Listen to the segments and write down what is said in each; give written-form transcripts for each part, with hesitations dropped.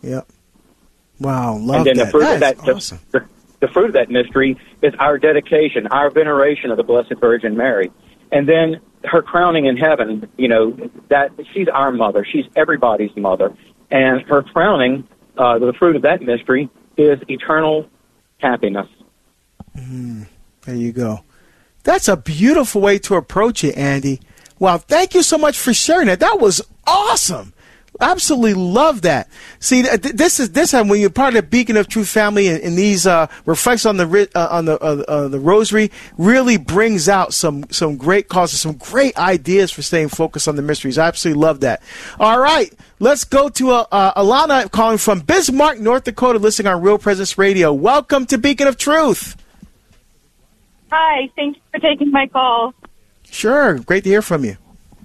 Yep. Wow, love and then that. The fruit of that, awesome. the fruit of that mystery is our dedication, our veneration of the Blessed Virgin Mary. And then her crowning in heaven, that she's our mother. She's everybody's mother. And her crowning, the fruit of that mystery, is eternal happiness. There you go. That's a beautiful way to approach it, Andy. Wow, thank you so much for sharing that. That was awesome. Absolutely love that. See, this is when you're part of the Beacon of Truth family, and these reflections on the Rosary really brings out some great causes, some great ideas for staying focused on the mysteries. I absolutely love that. All right, let's go to Alana calling from Bismarck, North Dakota, listening on Real Presence Radio. Welcome to Beacon of Truth. Hi, thanks for taking my call. Sure, great to hear from you.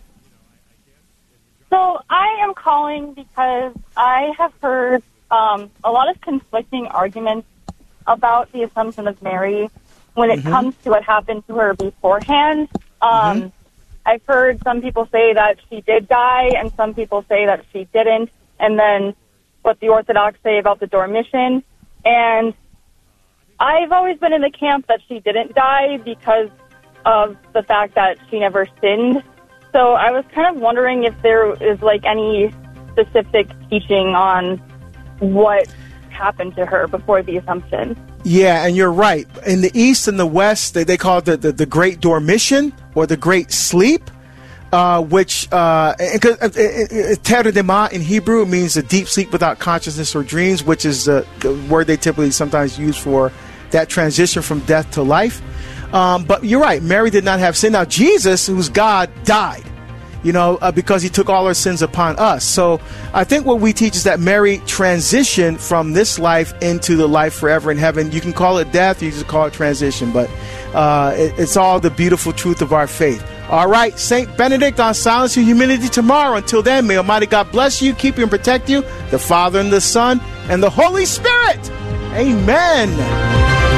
So I am calling because I have heard a lot of conflicting arguments about the Assumption of Mary when it comes to what happened to her beforehand. I've heard some people say that she did die, and some people say that she didn't, and then what the Orthodox say about the Dormition. And I've always been in the camp that she didn't die because of the fact that she never sinned. So I was kind of wondering if there is any specific teaching on what happened to her before the Assumption. Yeah, and you're right. In the East and the West, they call it the Great Dormition or the Great Sleep, which Teredema in Hebrew means a deep sleep without consciousness or dreams, which is the word they typically sometimes use for that transition from death to life. But you're right. Mary did not have sin. Now, Jesus, who's God, died, because he took all our sins upon us. So I think what we teach is that Mary transitioned from this life into the life forever in heaven. You can call it death. You can call it transition. But it's all the beautiful truth of our faith. All right. St. Benedict on Silence Your Humility tomorrow. Until then, may Almighty God bless you, keep you, and protect you, the Father and the Son and the Holy Spirit. Amen.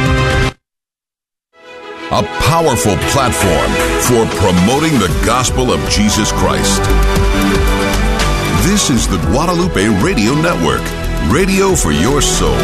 A powerful platform for promoting the gospel of Jesus Christ. This is the Guadalupe Radio Network, radio for your soul.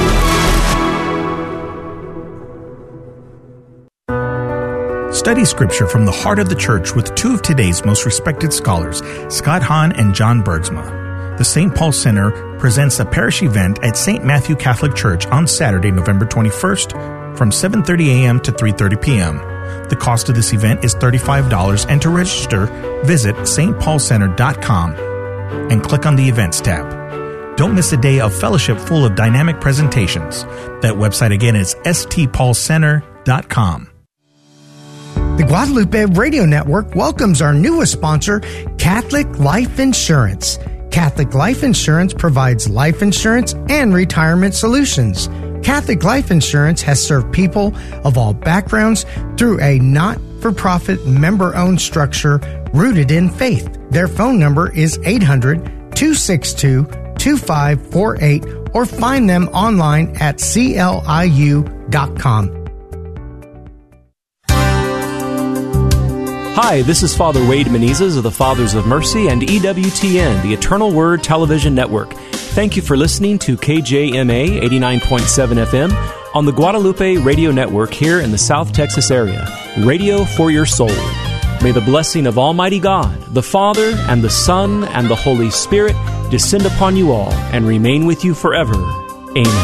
Study Scripture from the heart of the church with two of today's most respected scholars, Scott Hahn and John Bergsma. The St. Paul Center presents a parish event at St. Matthew Catholic Church on Saturday, November 21st, from 7:30 a.m. to 3:30 p.m. The cost of this event is $35, and to register, visit stpaulcenter.com and click on the Events tab. Don't miss a day of fellowship full of dynamic presentations. That website again is stpaulcenter.com. The Guadalupe Radio Network welcomes our newest sponsor, Catholic Life Insurance. Catholic Life Insurance provides life insurance and retirement solutions. Catholic Life Insurance has served people of all backgrounds through a not-for-profit member-owned structure rooted in faith. Their phone number is 800-262-2548 or find them online at cliu.com. Hi, this is Father Wade Menezes of the Fathers of Mercy and EWTN, the Eternal Word Television Network. Thank you for listening to KJMA 89.7 FM on the Guadalupe Radio Network here in the South Texas area. Radio for your soul. May the blessing of Almighty God, the Father, and the Son, and the Holy Spirit descend upon you all and remain with you forever. Amen.